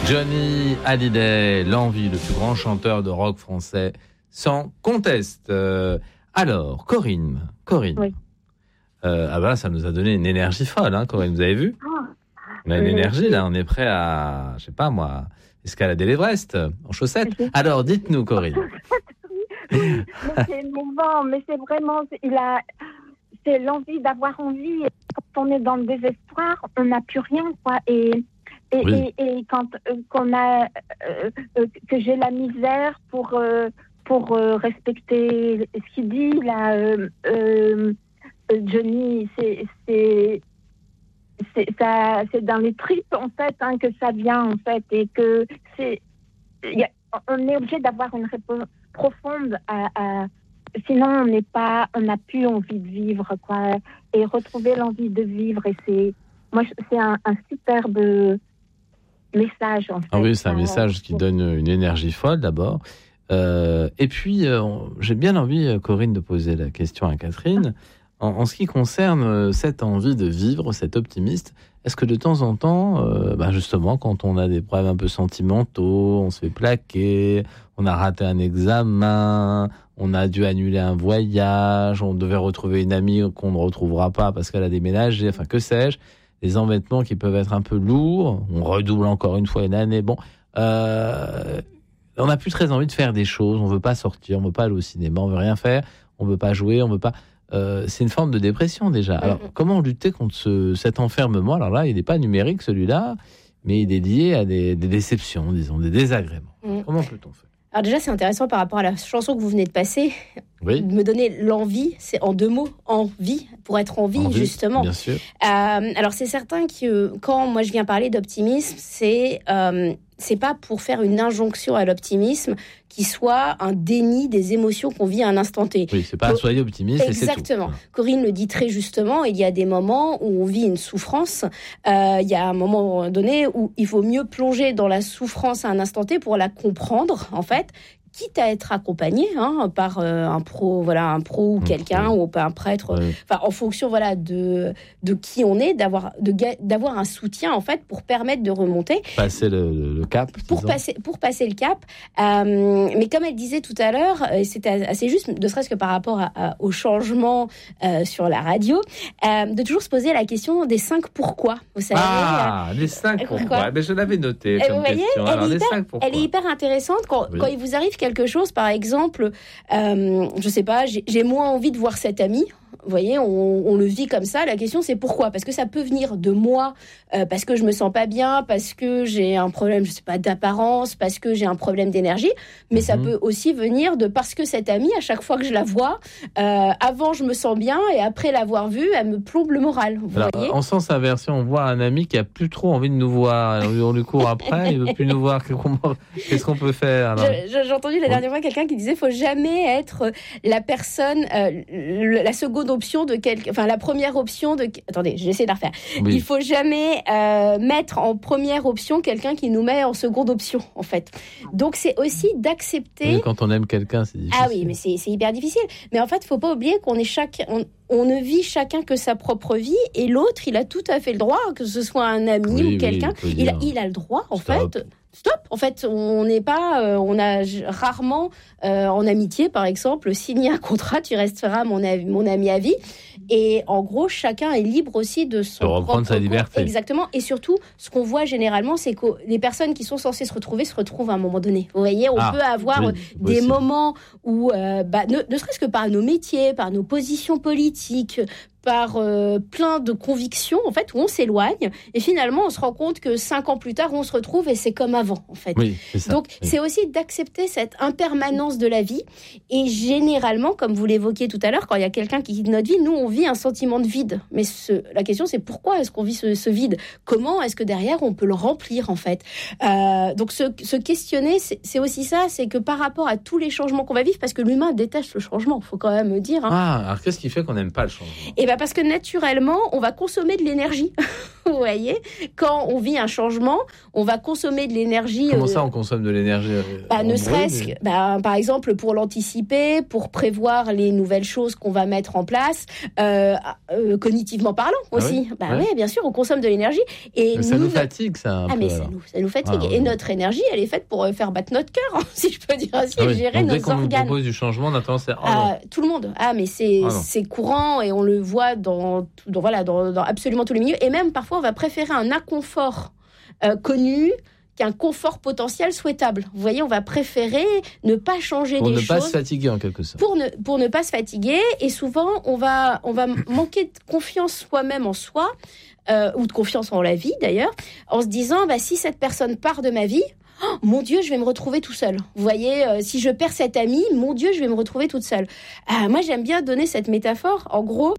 Johnny Hallyday, l'envie, le plus grand chanteur de rock français, sans conteste. Alors, Corinne. Oui. Ça nous a donné une énergie folle, hein, Corinne, vous avez vu ? On a une énergie, là, on est prêt à, je sais pas moi, escalader l'Everest en chaussettes. Alors, dites-nous, Corinne. Mais c'est émouvant, mais c'est vraiment, c'est l'envie d'avoir envie. Quand on est dans le désespoir, on n'a plus rien, quoi. Et quand que j'ai la misère pour respecter ce qu'il dit là, Johnny, c'est dans les tripes en fait que ça vient en fait, et que on est obligé d'avoir une réponse profonde sinon on n'a plus envie de vivre, quoi, et retrouver l'envie de vivre. Et c'est un superbe message en fait. Ah oui, c'est un message qui donne une énergie folle d'abord. Et puis j'ai bien envie, Corinne, de poser la question à Catherine. En ce qui concerne cette envie de vivre, cet optimiste, est-ce que de temps en temps, justement, quand on a des problèmes un peu sentimentaux, on se fait plaquer, on a raté un examen, on a dû annuler un voyage, on devait retrouver une amie qu'on ne retrouvera pas parce qu'elle a déménagé, enfin que sais-je, des embêtements qui peuvent être un peu lourds, on redouble encore une fois une année, on n'a plus très envie de faire des choses, on veut pas sortir, on veut pas aller au cinéma, on veut rien faire, on veut pas jouer, on veut pas... c'est une forme de dépression déjà. Alors, comment lutter contre cet enfermement ? Alors là, il n'est pas numérique celui-là, mais il est lié à des déceptions, disons, des désagréments. Comment peut-on faire ? Alors déjà, c'est intéressant par rapport à la chanson que vous venez de passer, de me donner l'envie, c'est en 2 mots, envie, pour être en vie, justement. Bien sûr. Alors c'est certain que quand moi je viens parler d'optimisme, c'est pas pour faire une injonction à l'optimisme qui soit un déni des émotions qu'on vit à un instant T. Oui, c'est pas soyez optimiste. Exactement. Et c'est tout. Corinne le dit très justement, il y a des moments où on vit une souffrance. Il y a un moment donné où il faut mieux plonger dans la souffrance à un instant T pour la comprendre, en fait, quitte à être accompagné par un pro ou quelqu'un, ou un prêtre, en fonction de qui on est, d'avoir un soutien en fait pour permettre de remonter, passer le cap, pour passer le cap. Mais comme elle disait tout à l'heure, et c'était assez juste, ne serait-ce que par rapport au changement sur la radio, de toujours se poser la question des 5 pourquoi. Vous savez, les 5 pourquoi. Mais je l'avais noté comme question. Elle est hyper intéressante quand il vous arrive quelque chose, par exemple, je sais pas, j'ai moins envie de voir cet ami. Vous voyez, on le vit comme ça. La question, c'est pourquoi ? Parce que ça peut venir de moi, parce que je me sens pas bien, parce que j'ai un problème, je sais pas, d'apparence, parce que j'ai un problème d'énergie. Mais ça peut aussi venir parce que cette amie, à chaque fois que je la vois, avant je me sens bien et après l'avoir vue, elle me plombe le moral. Vous voyez ? En sens inverse, on voit un ami qui a plus trop envie de nous voir. On lui court après, il veut plus nous voir. Qu'est-ce qu'on peut faire alors ? J'ai entendu la dernière fois quelqu'un qui disait, faut jamais être la personne, la seconde option de quelqu'un, enfin la première option de... Attendez, j'essaie de la refaire. Oui. Il faut jamais mettre en première option quelqu'un qui nous met en seconde option, en fait. Donc c'est aussi d'accepter... Oui, quand on aime quelqu'un, c'est difficile. Ah oui, mais c'est hyper difficile. Mais en fait, il faut pas oublier qu'on est on ne vit chacun que sa propre vie, et l'autre, il a tout à fait le droit, que ce soit un ami ou quelqu'un, il a le droit, en fait... Stop. En fait, on a rarement en amitié, par exemple, signé un contrat, tu resteras mon ami à vie. Et en gros, chacun est libre aussi de reprendre sa liberté. Exactement. Et surtout, ce qu'on voit généralement, c'est que les personnes qui sont censées se retrouvent à un moment donné. Vous voyez, on peut avoir des moments où, ne serait-ce que par nos métiers, par nos positions politiques, par plein de convictions, en fait, où on s'éloigne, et finalement, on se rend compte que 5 ans plus tard, on se retrouve et c'est comme avant, en fait. Oui, c'est ça. Donc, c'est aussi d'accepter cette impermanence de la vie, et généralement, comme vous l'évoquiez tout à l'heure, quand il y a quelqu'un qui quitte notre vie, nous, on vit un sentiment de vide. Mais la question, c'est pourquoi est-ce qu'on vit ce vide ? Comment est-ce que derrière, on peut le remplir, en fait ? Donc, se questionner, c'est aussi ça, c'est que par rapport à tous les changements qu'on va vivre, parce que l'humain déteste le changement, il faut quand même dire. Alors qu'est-ce qui fait qu'on n'aime pas le changement ? Parce que naturellement, on va consommer de l'énergie. Vous voyez, quand on vit un changement, on va consommer de l'énergie. Comment ça, on consomme de l'énergie ne serait-ce que, par exemple, pour l'anticiper, pour prévoir les nouvelles choses qu'on va mettre en place, cognitivement parlant aussi. Oui, bien sûr, on consomme de l'énergie. Et ça nous fatigue, ça. Mais ça nous fatigue. Et notre énergie, elle est faite pour faire battre notre cœur, si je peux dire ainsi, gérer nos organes. Dès qu'on nous propose du changement, on a tendance à... tout le monde. Mais c'est courant et on le voit dans absolument tous les milieux. Et même, parfois, on va préférer un inconfort connu qu'un confort potentiel souhaitable. Vous voyez, on va préférer ne pas changer des choses. Pour ne pas se fatiguer, en quelque sorte. Pour ne pas se fatiguer. Et souvent, on va manquer de confiance soi-même en soi, ou de confiance en la vie, d'ailleurs, en se disant, si cette personne part de ma vie, oh, mon Dieu, je vais me retrouver tout seul. Vous voyez, si je perds cet ami, mon Dieu, je vais me retrouver toute seule. Moi, j'aime bien donner cette métaphore. En gros,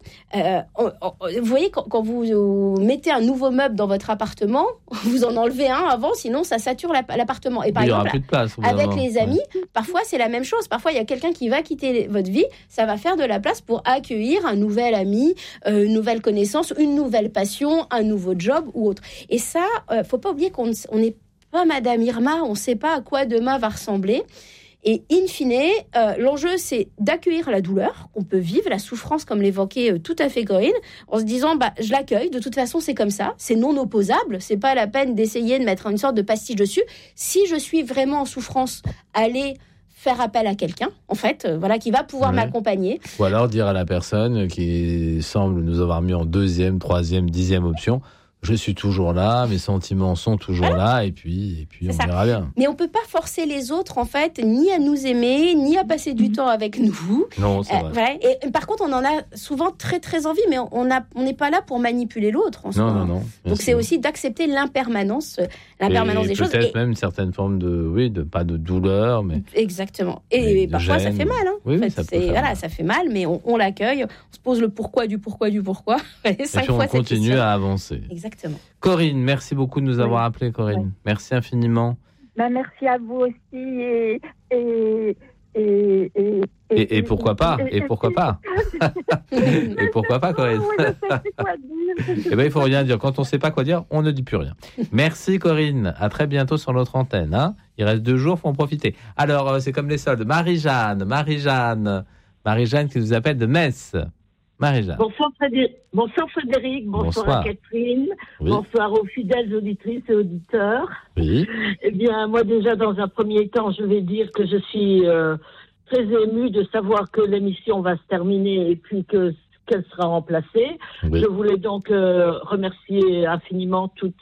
vous voyez, quand vous mettez un nouveau meuble dans votre appartement, vous en enlevez un avant, sinon ça sature l'appartement. Et par exemple, plus de place, avec les amis, parfois c'est la même chose. Parfois, il y a quelqu'un qui va quitter votre vie, ça va faire de la place pour accueillir un nouvel ami, une nouvelle connaissance, une nouvelle passion, un nouveau job ou autre. Et ça, faut pas oublier qu'on n'est pas Madame Irma, on ne sait pas à quoi demain va ressembler. Et in fine, l'enjeu, c'est d'accueillir la douleur qu'on peut vivre, la souffrance, comme l'évoquait tout à fait Corinne, en se disant, je l'accueille, de toute façon, c'est comme ça, c'est non opposable, c'est pas la peine d'essayer de mettre une sorte de pastiche dessus. Si je suis vraiment en souffrance, allez faire appel à quelqu'un, en fait, qui va pouvoir m'accompagner. Ou alors dire à la personne qui semble nous avoir mis en 2e, 3e, 10e option, je suis toujours là, mes sentiments sont toujours là, et puis on verra bien. Mais on peut pas forcer les autres, en fait, ni à nous aimer, ni à passer du temps avec nous. Non, c'est vrai. Et par contre, on en a souvent très, très envie, mais on n'est pas là pour manipuler l'autre. Non. Donc, c'est aussi d'accepter l'impermanence des choses. Peut-être même une certaine forme de pas de douleur, mais... Exactement. Et parfois, ça fait mal. Ça fait mal, mais on l'accueille, on se pose le pourquoi du pourquoi. Et puis on continue à avancer. Exactement. Corinne, merci beaucoup de nous avoir appelés, Corinne. Oui. Merci infiniment. Merci à vous aussi et pourquoi pas Et pourquoi pas Et pourquoi pas, Corinne? Il faut rien dire. Quand on ne sait pas quoi dire, on ne dit plus rien. Merci, Corinne. À très bientôt sur notre antenne. Il reste 2 jours, il faut en profiter. Alors, c'est comme les soldes. Marie-Jeanne qui nous appelle de Metz. Marie-Jeanne. Bonsoir Frédéric, bonsoir Catherine, bonsoir aux fidèles auditrices et auditeurs. Oui. Eh bien, moi déjà, dans un premier temps, je vais dire que je suis très émue de savoir que l'émission va se terminer et puis qu'elle sera remplacée. Oui. Je voulais donc remercier infiniment toutes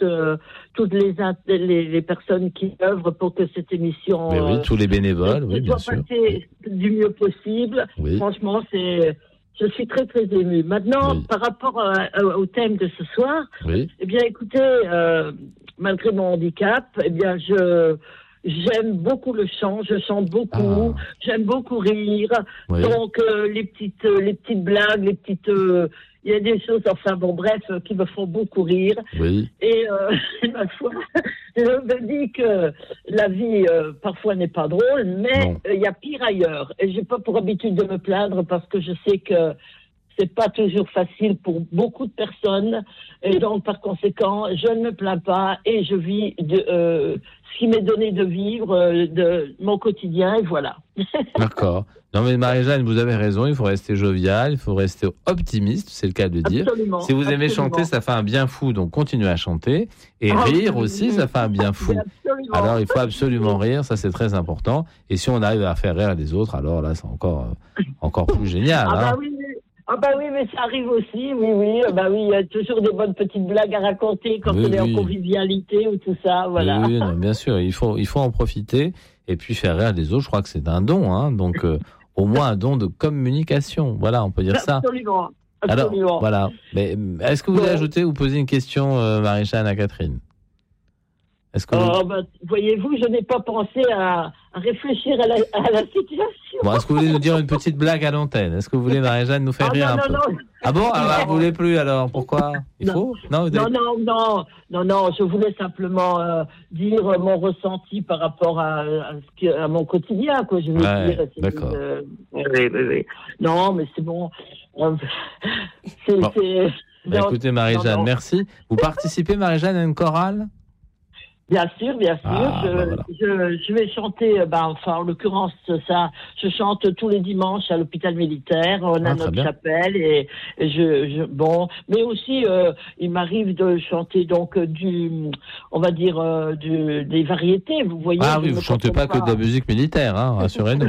les personnes qui œuvrent pour que cette émission... tous les bénévoles, bien sûr. Passer du mieux possible. Oui. Franchement, je suis très, très émue. Maintenant, par rapport au thème de ce soir, eh bien, écoutez, malgré mon handicap, eh bien, j'aime beaucoup le chant, je chante beaucoup, j'aime beaucoup rire. Oui. Donc, les petites blagues, il y a des choses, qui me font beaucoup rire. Oui. Et ma foi, je me dis que la vie, parfois, n'est pas drôle, mais il y a pire ailleurs. Et j'ai pas pour habitude de me plaindre parce que je sais que c'est pas toujours facile pour beaucoup de personnes. Et donc, par conséquent, je ne me plains pas et je vis ce qui m'est donné de vivre, de mon quotidien, et voilà. D'accord. Non mais Marie-Jeanne, vous avez raison, il faut rester jovial, il faut rester optimiste, c'est le cas de le dire. Absolument, si vous aimez chanter, ça fait un bien fou, donc continuez à chanter. Et rire aussi, ça fait un bien fou. Absolument. Alors il faut absolument rire, ça c'est très important. Et si on arrive à faire rire les autres, alors là c'est encore plus génial. Oui, mais ça arrive aussi, oui, il y a toujours des bonnes petites blagues à raconter quand on est en convivialité ou tout ça, voilà. Oui, non, bien sûr, il faut en profiter et puis faire rire les autres, je crois que c'est un don, donc au moins un don de communication, voilà, on peut dire ça. Absolument. Alors, voilà, mais est-ce que vous voulez ajouter ou poser une question, Marie-Jeanne, à Catherine? Voyez-vous, je n'ai pas pensé à réfléchir à la situation. Bon, est-ce que vous voulez nous dire une petite blague à l'antenne? Est-ce que vous voulez, Marie-Jeanne, nous faire rire un peu? Ah bon? Alors, vous ne voulez plus, alors? Pourquoi? Non, je voulais simplement dire mon ressenti par rapport à mon quotidien, quoi, je veux dire. D'accord. Oui. Non, mais c'est bon. Écoutez, Marie-Jeanne, merci. Vous participez, Marie-Jeanne, à une chorale ? Bien sûr. Voilà. Je vais chanter, en l'occurrence, ça, je chante tous les dimanches à l'hôpital militaire. On a notre chapelle et mais aussi, il m'arrive de chanter donc des variétés, vous voyez. Ah oui, vous chantez pas que de la musique militaire, hein, rassurez-nous.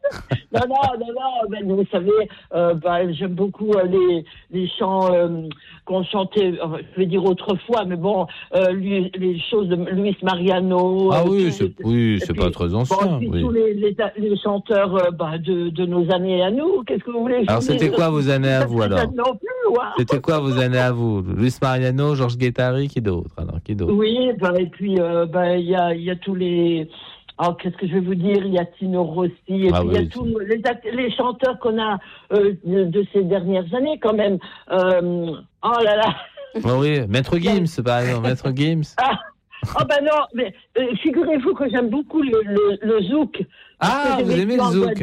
non, vous savez, j'aime beaucoup les chants qu'on chantait, je vais dire autrefois, mais bon, les choses de Luis Mariano. Ah oui, c'est pas très ancien. Tous les chanteurs de nos années à nous. Qu'est-ce que vous voulez? Alors, c'était quoi vos années à vous, alors? Non plus, ouais. C'était quoi vos années à vous? Luis Mariano, Georges Guettari, qui d'autre? Oui, et puis, il y a tous les... Alors, qu'est-ce que je vais vous dire? Il y a Tino Rossi, et puis il y a tous les chanteurs qu'on a de ces dernières années, quand même. Oh là là. Oh oui, Maître Gims, par exemple, Maître Gims. Non, mais figurez-vous que j'aime beaucoup le zouk. Ah, vous aimez le zouk?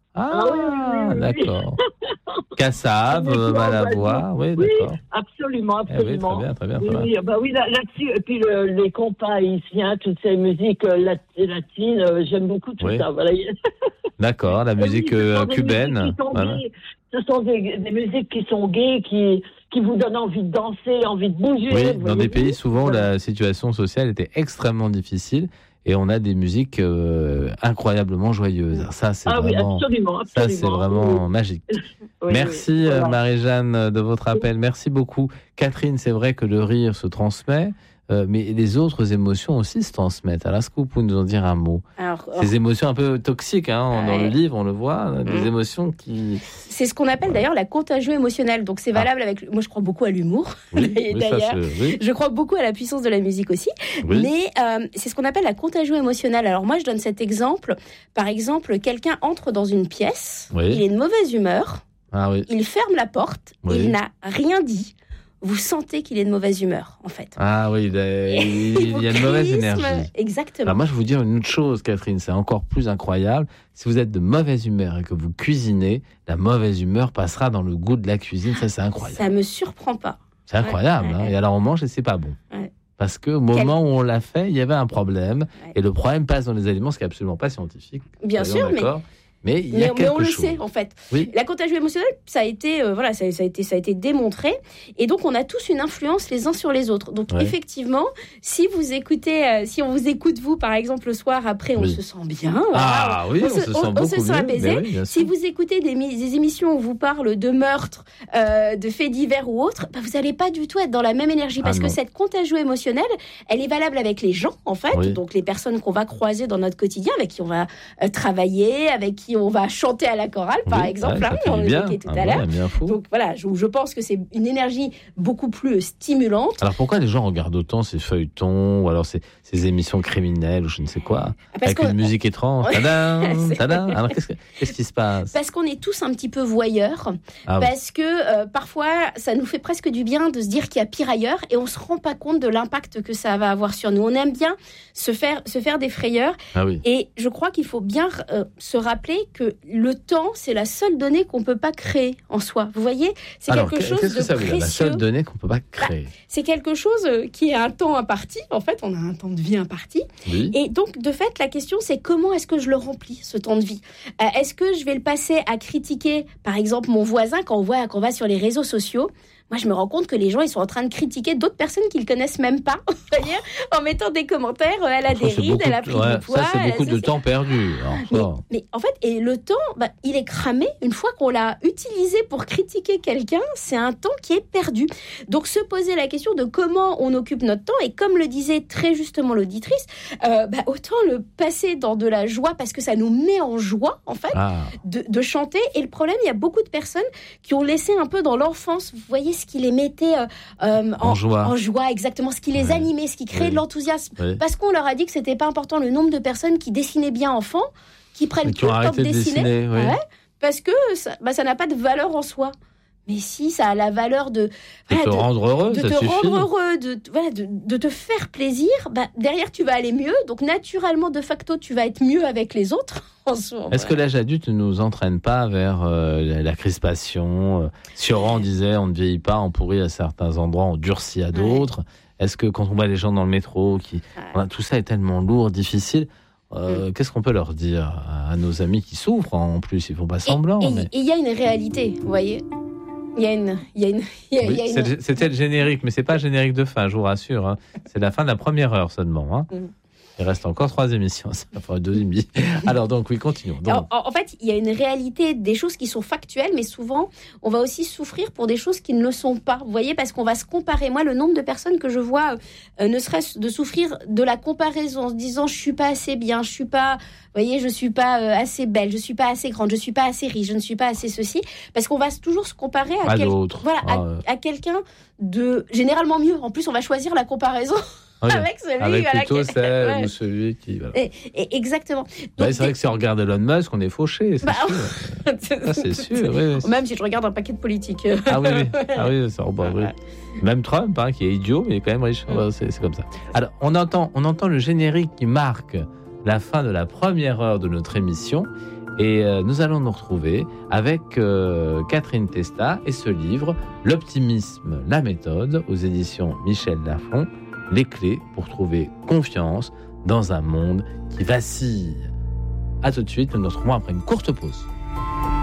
Oui. D'accord. Cassav, Malavoie, oui, d'accord. Absolument. Oui, très bien. Oui, là-dessus, et puis les compas haïtiens, toutes ces musiques latines, j'aime beaucoup tout ça. Voilà. D'accord, la musique cubaine. Ce sont des musiques qui sont gaies, qui vous donnent envie de danser, envie de bouger. Oui, dans des pays, souvent, la situation sociale était extrêmement difficile. Et on a des musiques incroyablement joyeuses. Ça, c'est vraiment, absolument. Ça, c'est vraiment magique. Merci, voilà. Marie-Jeanne, de votre appel. Merci beaucoup. Catherine, c'est vrai que le rire se transmet, mais les autres émotions aussi se transmettent. Alors, est-ce que vous pouvez nous en dire un mot? Ces émotions un peu toxiques, dans le livre, on le voit, des émotions qui... C'est ce qu'on appelle d'ailleurs la contagion émotionnelle. Donc, c'est valable avec... Moi, je crois beaucoup à l'humour. D'ailleurs, je crois beaucoup à la puissance de la musique aussi. Oui. Mais c'est ce qu'on appelle la contagion émotionnelle. Alors, moi, je donne cet exemple. Par exemple, quelqu'un entre dans une pièce, il est de mauvaise humeur, il ferme la porte, il n'a rien dit. Vous sentez qu'il est de mauvaise humeur, en fait. Ah oui, il y a une mauvaise énergie. Exactement. Alors moi, je vais vous dire une autre chose, Catherine, c'est encore plus incroyable. Si vous êtes de mauvaise humeur et que vous cuisinez, la mauvaise humeur passera dans le goût de la cuisine. Ça, c'est incroyable. Ça me surprend pas. C'est incroyable. Et alors, on mange et c'est pas bon. Parce qu'au moment où on l'a fait, il y avait un problème. Et le problème passe dans les aliments, ce qui n'est absolument pas scientifique. Bien sûr, mais il y a quelque chose. On le sait, en fait. Oui. La contagion émotionnelle, ça a été démontré. Et donc, on a tous une influence les uns sur les autres. Donc, effectivement, si on vous écoute, vous, par exemple, le soir, après, on se sent bien. Ah oui, on se sent beaucoup mieux. Apaisé. Si vous écoutez des émissions où vous parle de meurtres, de faits divers ou autres, vous n'allez pas du tout être dans la même énergie. Parce que cette contagion émotionnelle, elle est valable avec les gens, en fait. Oui. Donc, les personnes qu'on va croiser dans notre quotidien, avec qui on va travailler, avec qui on va chanter à la chorale, par exemple, on l'évoquait tout à l'heure. Donc voilà, je pense que c'est une énergie beaucoup plus stimulante. Alors pourquoi les gens regardent autant ces feuilletons ou alors ces émissions criminelles ou je ne sais quoi, avec une musique étrange, tadam. Alors qu'est-ce qui se passe? Parce qu'on est tous un petit peu voyeurs, parce que parfois ça nous fait presque du bien de se dire qu'il y a pire ailleurs et on se rend pas compte de l'impact que ça va avoir sur nous. On aime bien se faire des frayeurs et je crois qu'il faut bien se rappeler que le temps, c'est la seule donnée qu'on ne peut pas créer en soi. Vous voyez, c'est quelque chose de précieux. Qu'est-ce que ça veut dire, la seule donnée qu'on ne peut pas créer? C'est quelque chose qui est un temps imparti. En fait, on a un temps de vie imparti. Oui. Et donc, de fait, la question, c'est comment est-ce que je le remplis, ce temps de vie? Est-ce que je vais le passer à critiquer, par exemple, mon voisin quand on va sur les réseaux sociaux? Moi, je me rends compte que les gens, ils sont en train de critiquer d'autres personnes qu'ils ne connaissent même pas, en mettant des commentaires, elle a des rides, elle a pris du poids. Ça, c'est beaucoup de temps perdu. Mais en fait, et le temps, il est cramé. Une fois qu'on l'a utilisé pour critiquer quelqu'un, c'est un temps qui est perdu. Donc, se poser la question de comment on occupe notre temps, et comme le disait très justement l'auditrice, autant le passer dans de la joie, parce que ça nous met en joie, en fait, de chanter. Et le problème, il y a beaucoup de personnes qui ont laissé un peu dans l'enfance, vous voyez, ce qui les mettait en joie, exactement, ce qui les animait, ce qui créait de l'enthousiasme. Parce qu'on leur a dit que c'était pas important le nombre de personnes qui dessinaient bien enfant, qui prennent tout le temps de dessiner. Parce que ça n'a pas de valeur en soi. Mais si, ça a la valeur de te rendre heureux, ça suffit. De te faire plaisir. Derrière, tu vas aller mieux. Donc, naturellement, de facto, tu vas être mieux avec les autres. Est-ce que l'âge adulte ne nous entraîne pas vers la crispation Sioran disait, on ne vieillit pas, on pourrit à certains endroits, on durcit à d'autres. Est-ce que quand on voit les gens dans le métro, tout ça est tellement lourd, difficile, qu'est-ce qu'on peut leur dire à nos amis qui souffrent en plus? Ils font pas semblant. Et il y a une réalité, vous voyez. C'était le générique, mais c'est pas le générique de fin, je vous rassure. Hein. C'est la fin de la première heure seulement. Hein. Il reste encore 3 émissions, ça va faire 2,5. Alors donc oui, continuons. Donc. En fait, il y a une réalité des choses qui sont factuelles, mais souvent, on va aussi souffrir pour des choses qui ne le sont pas. Vous voyez, parce qu'on va se comparer. Moi, le nombre de personnes que je vois, ne serait-ce de souffrir de la comparaison, en se disant je suis pas assez bien, je suis pas assez belle, je suis pas assez grande, je suis pas assez riche, je ne suis pas assez ceci, parce qu'on va toujours se comparer à quelqu'un de généralement mieux. En plus, on va choisir la comparaison. Avec plutôt celle ou celui qui... Voilà. Exactement. Donc, c'est vrai que si on regarde Elon Musk, on est fauché, c'est sûr. C'est sûr. Oui. Même si je regarde un paquet de politiques. Oui. Même Trump, qui est idiot, mais il est quand même riche. C'est comme ça. Alors, on entend le générique qui marque la fin de la première heure de notre émission. Et nous allons nous retrouver avec Catherine Testa et ce livre, L'optimisme, la méthode, aux éditions Michel Lafon. Les clés pour trouver confiance dans un monde qui vacille. À tout de suite, nous nous retrouvons après une courte pause.